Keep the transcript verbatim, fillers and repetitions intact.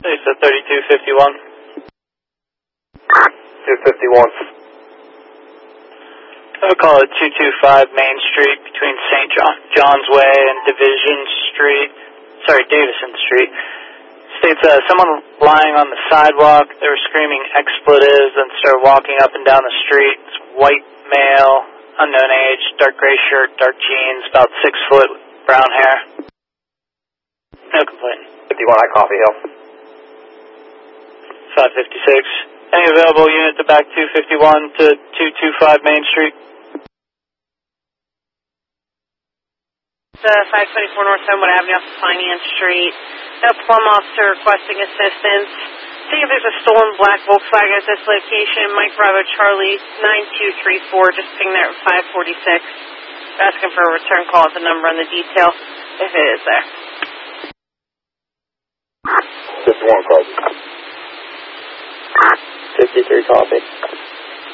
They said thirty-two fifty-one. two fifty-one. I'll call it two two five Main Street between Saint John, John's Way and Division Street. Sorry, Davison Street. States uh, someone lying on the sidewalk. They were screaming expletives and started walking up and down the street. It's white male, unknown age, dark gray shirt, dark jeans, about six foot, brown hair. No complaint. fifty-one, I copy, Hill. five fifty-six. Any available unit to back two fifty-one to two two five Main Street? Uh, five twenty-four North Homewood Avenue off of Finance Street. A plum officer requesting assistance. See if there's a stolen black Volkswagen at this location. Mike Bravo Charlie nine two three four. Just ping there at five forty-six. Asking for a return call at the number on the detail if it is there. fifty-one, copy. fifty-three, copy.